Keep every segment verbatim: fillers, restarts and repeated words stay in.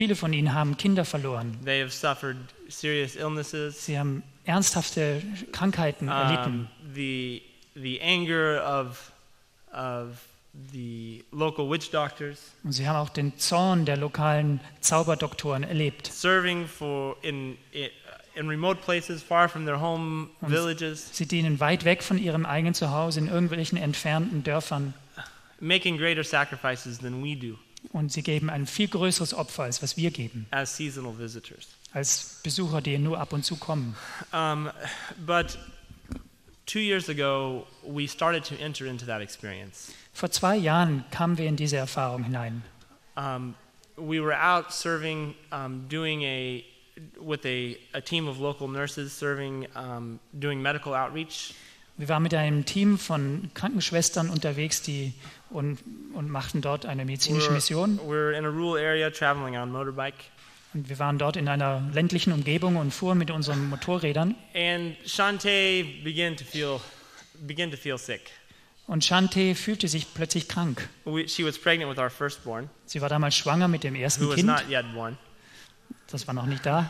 Viele von ihnen haben Kinder verloren. They have suffered serious illnesses. Sie haben ernsthafte Krankheiten erlitten. Um, the the anger of of the local witch doctors. Und sie haben auch den Zorn der lokalen Zauberdoktoren erlebt. Serving for in in remote places far from their home villages. Sie dienen weit weg von ihrem eigenen Zuhause in irgendwelchen entfernten Dörfern. Making greater sacrifices than we do. Und sie geben ein viel größeres Opfer, als was wir geben. As seasonal visitors. Als Besucher, die nur ab und zu kommen. Um, but two years ago, we started to enter into that experience. Vor zwei Jahren kamen wir in diese Erfahrung hinein. Um, we were out serving, um, doing a with a, a team of local nurses, serving, um, doing medical outreach. Wir waren mit einem Team von Krankenschwestern unterwegs, die und, und machten dort eine medizinische Mission. We're, we're in a rural area, traveling on motorbike. Und wir waren dort in einer ländlichen Umgebung und fuhren mit unseren Motorrädern. And Shante began to feel began to feel sick. Und Shante fühlte sich plötzlich krank. We, she was pregnant with our firstborn. Sie war damals schwanger mit dem ersten Who was Kind. not yet born. Das war noch nicht da.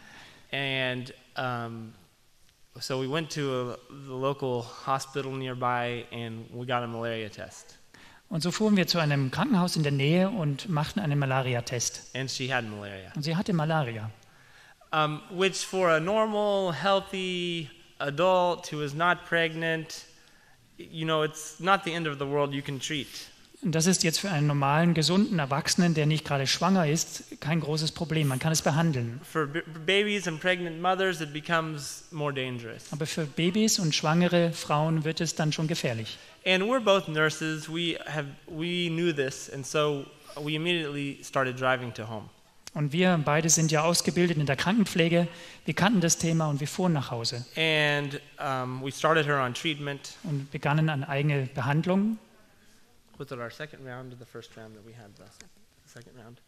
And um, so we went to a, the local hospital nearby, and we got a malaria test. Und so fuhren wir zu einem Krankenhaus in der Nähe und machten einen Malaria-Test. And she had malaria. Und sie hatte Malaria. Um, which for a normal, healthy adult who is not pregnant, you know, it's not the end of the world. You can treat. Und das ist jetzt für einen normalen, gesunden Erwachsenen, der nicht gerade schwanger ist, kein großes Problem. Man kann es behandeln. For b- babies and pregnant mothers, it becomes more dangerous. Aber für Babys und schwangere Frauen wird es dann schon gefährlich. And we're both nurses. We have we knew this, and so we immediately started driving to home. Und wir beide sind ja ausgebildet in der Krankenpflege. Wir kannten das Thema und wir fuhren nach Hause. And um, we started her on treatment. Und begannen eine eigene Behandlung. Was it our second round or the first round that we had? The second round.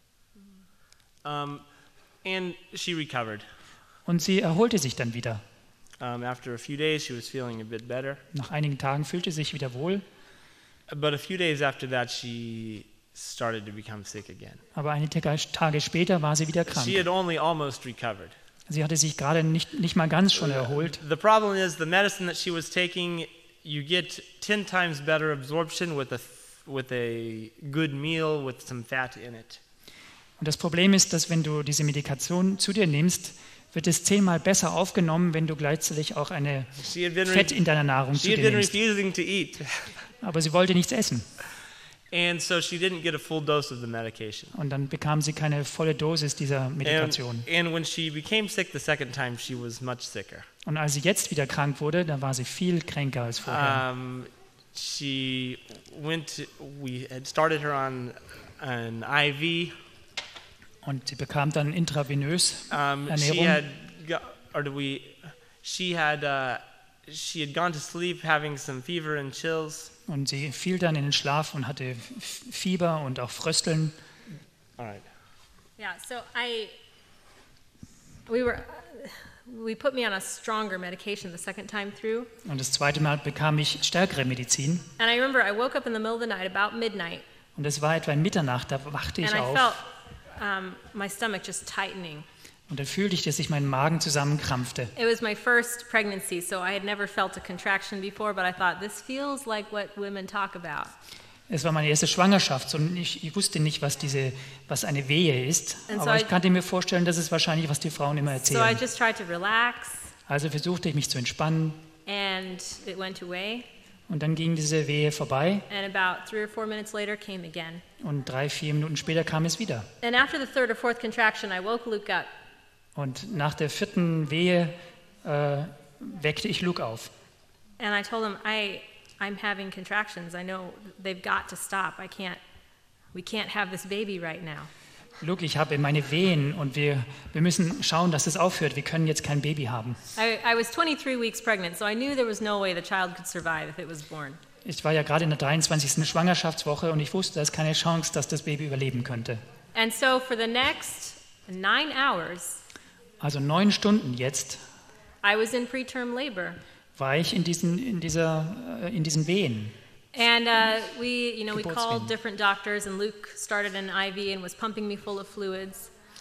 Um, and she recovered. Und sie erholte sich dann wieder. Um, after a few days, she was feeling a bit better. Nach einigen Tagen fühlte sie sich wieder wohl. But a few days after that, she started to become sick again. Aber einige Tage später war sie wieder krank. She had only almost recovered. Sie hatte sich gerade nicht, nicht mal ganz schon erholt. The problem is the medicine that she was taking, you get ten times better absorption with a with a good meal with some fat in it. Und das Problem ist, dass wenn du diese Medikation zu dir nimmst, wird es zehnmal besser aufgenommen, wenn du gleichzeitig auch eine Fett in deiner Nahrung zu dir nimmst. Refusing to eat. Aber sie wollte nichts essen. And so she didn't get a full dose of the medication. Und dann bekam sie keine volle Dosis dieser Medikation. And, and when she became sick the second time, she was much sicker. Und als sie jetzt wieder krank wurde, da war sie viel kränker als vorher. Um, she went. To, we had started her on an I V. Und sie bekam dann intravenös Um, Ernährung. she had, go, or do we? She had. Uh, she had gone to sleep, having some fever and chills. Und sie fiel dann in den Schlaf und hatte Fieber und auch Frösteln. All right. Yeah. So I. We were. We put me on a stronger medication the second time through. Und das zweite Mal bekam ich stärkere Medizin. And I remember I woke up in the middle of the night about midnight. Und es war etwa in Mitternacht, da wachte ich and I auf. felt um, my stomach just tightening. Und dann fühlte ich, dass sich mein Magen zusammenkrampfte. It was my first pregnancy, so I had never felt a contraction before, but I thought, this feels like what women talk about. Es war meine erste Schwangerschaft und ich, ich wusste nicht, was, diese, was eine Wehe ist. And so Aber ich I- kannte mir vorstellen, das ist wahrscheinlich, was die Frauen immer So I erzählen. just tried to relax, Also versuchte ich mich zu entspannen and it went away. und dann ging diese Wehe vorbei And about three or four minutes later came again. und drei, vier Minuten später kam es wieder. And after the third or fourth contraction, I woke Luke up. Und nach der vierten Wehe äh, weckte ich Luke auf. And I told him, I, I'm having contractions. I know they've got to stop. I can't, we can't have this baby right now. Luke, ich habe meine Wehen und wir, wir müssen schauen, dass es aufhört. Wir können jetzt kein Baby haben. I, I was twenty-three weeks pregnant, so I knew there was no way the child could survive if it was born. Ich war ja gerade in der dreiundzwanzigsten Schwangerschaftswoche und ich wusste, da ist keine Chance, dass das Baby überleben könnte. And so for the next nine hours, Also neun Stunden jetzt I was in preterm labor. war ich in diesen, in dieser, äh, in diesen Wehen. And uh, we, you know, we Geburtswehen. called different doctors, and Luke started an I V and was pumping me full of fluids.